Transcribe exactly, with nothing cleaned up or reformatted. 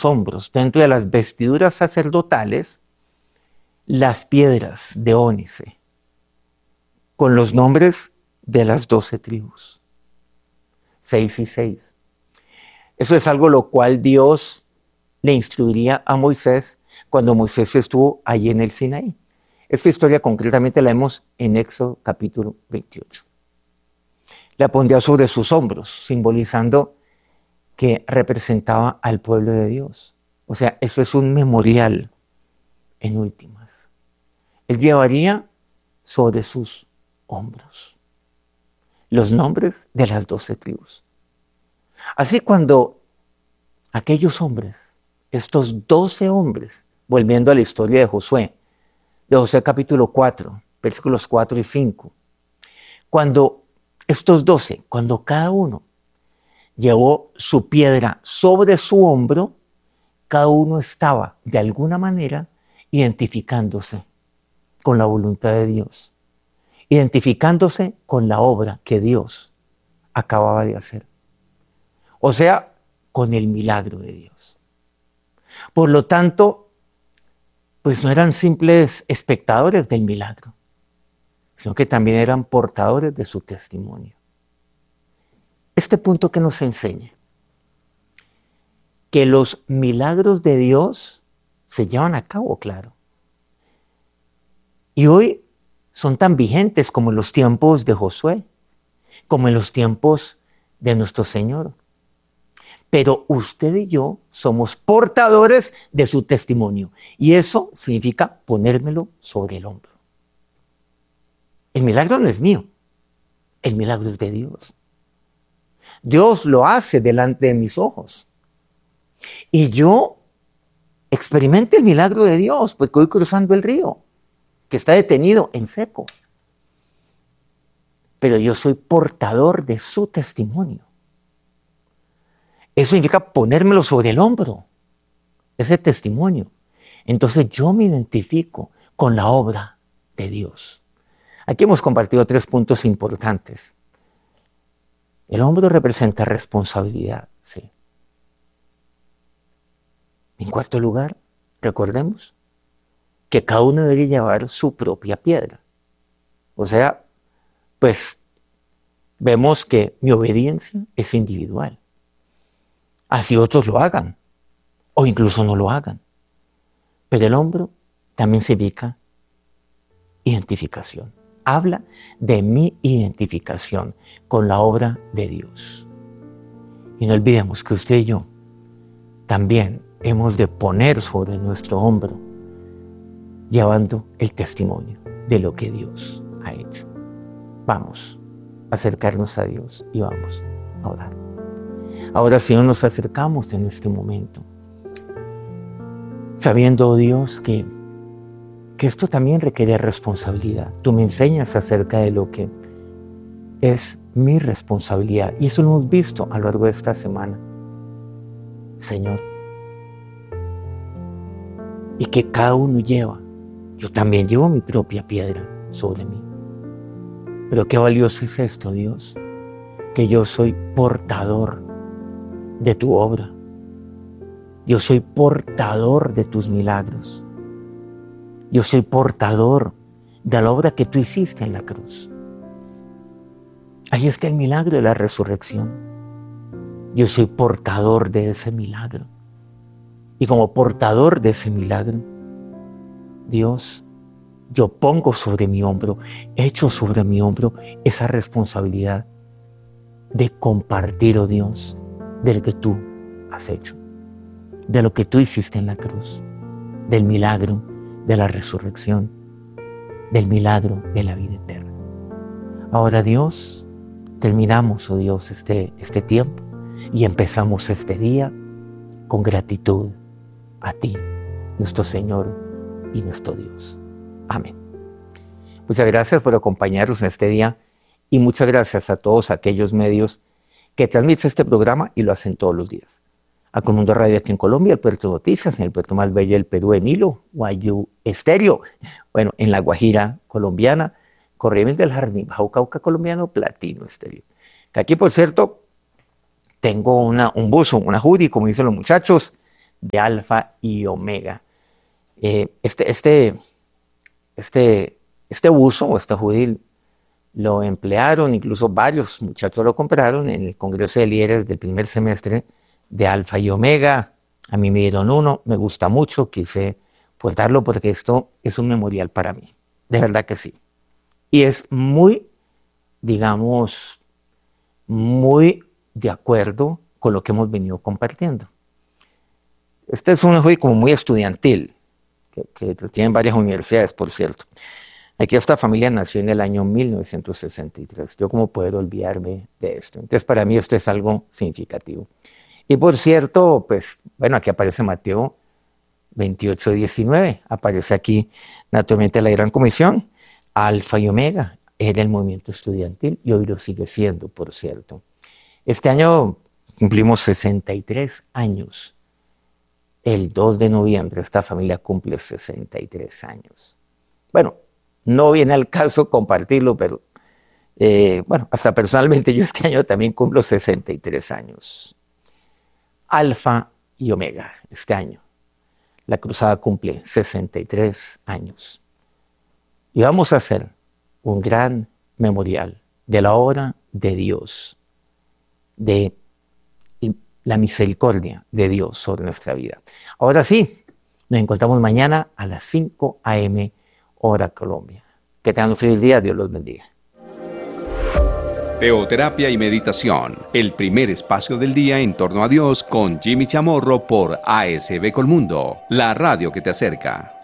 sus hombros, dentro de las vestiduras sacerdotales, las piedras de ónice, con los nombres de las doce tribus. Seis y seis. Eso es algo lo cual Dios le instruiría a Moisés cuando Moisés estuvo allí en el Sinaí. Esta historia concretamente la vemos en Éxodo capítulo veintiocho. La pondría sobre sus hombros, simbolizando que representaba al pueblo de Dios. O sea, eso es un memorial en últimas. Él llevaría sobre sus hombros los nombres de las doce tribus. Así cuando aquellos hombres, estos doce hombres, volviendo a la historia de Josué, de Josué capítulo cuatro, versículos cuatro y cinco, cuando estos doce, cuando cada uno llevó su piedra sobre su hombro, cada uno estaba de alguna manera identificándose con la voluntad de Dios, identificándose con la obra que Dios acababa de hacer. O sea, con el milagro de Dios. Por lo tanto, pues no eran simples espectadores del milagro, sino que también eran portadores de su testimonio. Este punto que nos enseña que los milagros de Dios se llevan a cabo, claro. Y hoy son tan vigentes como en los tiempos de Josué, como en los tiempos de nuestro Señor. Pero usted y yo somos portadores de su testimonio. Y eso significa ponérmelo sobre el hombro. El milagro no es mío. El milagro es de Dios. Dios lo hace delante de mis ojos. Y yo experimento el milagro de Dios porque voy cruzando el río, que está detenido en seco. Pero yo soy portador de su testimonio. Eso significa ponérmelo sobre el hombro, ese testimonio. Entonces yo me identifico con la obra de Dios. Aquí hemos compartido tres puntos importantes. El hombro representa responsabilidad, sí. En cuarto lugar, recordemos que cada uno debe llevar su propia piedra. O sea, pues vemos que mi obediencia es individual. Así otros lo hagan, o incluso no lo hagan. Pero el hombro también significa identificación. Habla de mi identificación con la obra de Dios. Y no olvidemos que usted y yo también hemos de poner sobre nuestro hombro, llevando el testimonio de lo que Dios ha hecho. Vamos a acercarnos a Dios y vamos a orar. Ahora, Señor, nos acercamos en este momento, sabiendo, oh Dios, que, que esto también requiere responsabilidad. Tú me enseñas acerca de lo que es mi responsabilidad, y eso lo hemos visto a lo largo de esta semana, Señor. Y que cada uno lleva, yo también llevo mi propia piedra sobre mí. Pero qué valioso es esto, Dios, que yo soy portador de tu obra. Yo soy portador de tus milagros. Yo soy portador de la obra que tú hiciste en la cruz. Ahí está el milagro de la resurrección. Yo soy portador de ese milagro. Y como portador de ese milagro, Dios, yo pongo sobre mi hombro, echo sobre mi hombro esa responsabilidad de compartir, oh Dios, de lo que tú has hecho, de lo que tú hiciste en la cruz, del milagro de la resurrección, del milagro de la vida eterna. Ahora, Dios, terminamos, oh Dios, este, este tiempo y empezamos este día con gratitud a ti, nuestro Señor y nuestro Dios. Amén. Muchas gracias por acompañarnos en este día y muchas gracias a todos aquellos medios que transmiten este programa y lo hacen todos los días. A Comundo Radio aquí en Colombia, el Puerto Noticias, en el puerto más bello del Perú, en Hilo, Guayú Estéreo, bueno, en La Guajira colombiana, Corrientes del Jardín, Bajo Cauca colombiano, Platino Estéreo. Que aquí, por cierto, tengo una, un buzo, una hoodie, como dicen los muchachos, de Alfa y Omega. Eh, este, este, este, este uso o este judío lo emplearon, incluso varios muchachos lo compraron en el Congreso de Líderes del primer semestre de Alfa y Omega. A mí me dieron uno, me gusta mucho, quise portarlo porque esto es un memorial para mí, de verdad que sí. Y es muy, digamos, muy de acuerdo con lo que hemos venido compartiendo. Este es un hobby como muy estudiantil, que, que tienen varias universidades, por cierto. Aquí esta familia nació en el año mil novecientos sesenta y tres. Yo cómo puedo olvidarme de esto. Entonces para mí esto es algo significativo. Y por cierto, pues bueno, aquí aparece Mateo veintiocho diecinueve. Aparece aquí naturalmente la Gran Comisión, Alfa y Omega. Era el movimiento estudiantil y hoy lo sigue siendo, por cierto. Este año cumplimos sesenta y tres años. El dos de noviembre esta familia cumple sesenta y tres años. Bueno, no viene al caso compartirlo, pero eh, bueno, hasta personalmente yo este año también cumplo sesenta y tres años. Alfa y Omega, este año. La cruzada cumple sesenta y tres años. Y vamos a hacer un gran memorial de la obra de Dios, de la misericordia de Dios sobre nuestra vida. Ahora sí, nos encontramos mañana a las cinco a eme hora Colombia. Que tengan un feliz día, Dios los bendiga. Teoterapia y meditación, el primer espacio del día en torno a Dios con Jimmy Chamorro por A S B Colmundo, la radio que te acerca.